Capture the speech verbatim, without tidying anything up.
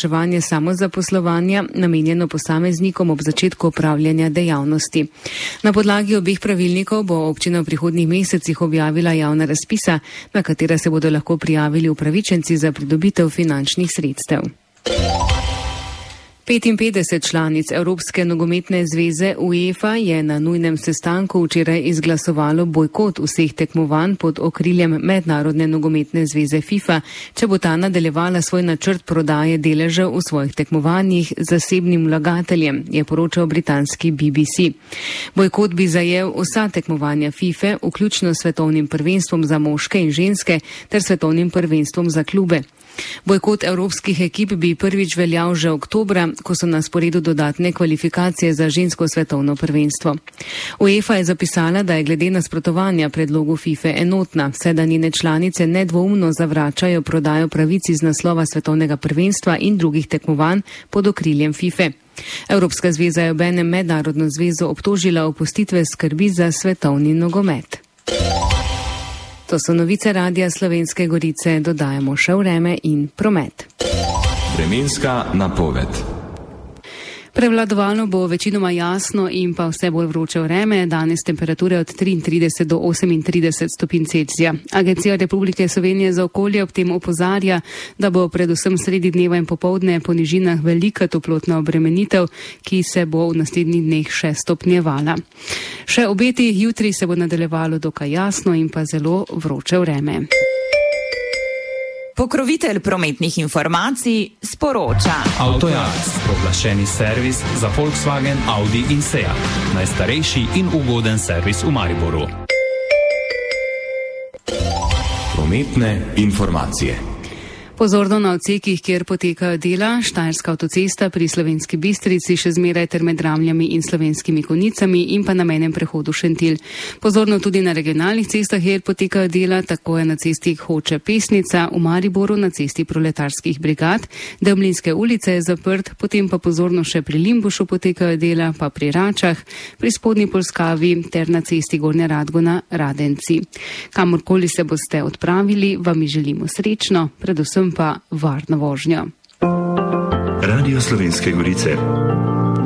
olajševanje samozaposlovanja, namenjeno posameznikom ob začetku opravljanja dejavnosti. Na podlagi obeh pravilnikov bo občina v prihodnjih mesecih objavila javna razpisa, na katera se bodo lahko prijavili upravičenci za pridobitev finančnih sredstev. petinpetdeset članic Evropske nogometne zveze UEFA je na nujnem sestanku včeraj izglasovalo bojkot vseh tekmovanj pod okriljem Mednarodne nogometne zveze FIFA, če bo ta nadaljevala svoj načrt prodaje deležev v svojih tekmovanjih zasebnim vlagateljem, je poročal britanski B B C. Bojkot bi zajel vsa tekmovanja FIFA, vključno s svetovnim prvenstvom za moške in ženske ter svetovnim prvenstvom za klube. Bojkot evropskih ekip bi prvič veljal že oktobra, ko so na sporedu dodatne kvalifikacije za žensko svetovno prvenstvo. UEFA je zapisala, da je glede nasprotovanja predlogu FIFA enotna, vse da njene članice nedvoumno zavračajo prodajo pravic iz naslova svetovnega prvenstva in drugih tekmovanj pod okriljem FIFA. Evropska zveza je obenem mednarodno zvezo obtožila opustitve skrbi za svetovni nogomet. To so novice Radia Slovenske Gorice, dodajamo še vreme in promet. Vremenska napoved. Prevladovalo bo večinoma jasno in pa vse bolj vroče vreme, danes temperature od triintrideset do osemintrideset stopinj Celzija. Agencija Republike Slovenije za okolje ob tem opozarja, da bo predvsem sredi dneva in popoldne po nižinah velika toplotna obremenitev, ki se bo v naslednjih dneh še stopnjevala. Še obeti, jutri se bo nadaljevalo dokaj jasno in pa zelo vroče vreme. Pokrovitelj prometnih informacij sporoča. Avtojaz, pooblaščeni servis za Volkswagen, Audi in Seat. Najstarejši in ugoden servis v Mariboru. Prometne informacije. Pozorno na odsekih, kjer potekajo dela, Štajerska avtocesta pri Slovenski Bistrici še zmeraj ter med Ramljami in Slovenskimi Konjicami in pa na mejnem prehodu Šentilj. Pozorno tudi na regionalnih cestah, kjer potekajo dela, tako je na cesti Hoče-Pesnica, v Mariboru na cesti Proletarskih brigad, Demlinske ulice je zaprt, potem pa pozorno še pri Limbušu potekajo dela, pa pri Račah, pri Spodnji Polskavi ter na cesti Gornja Radgona Radenci. Kamorkoli se boste odpravili, vam želimo srečno, predvsem pa varno vožnjo. Radio Slovenske Gorice.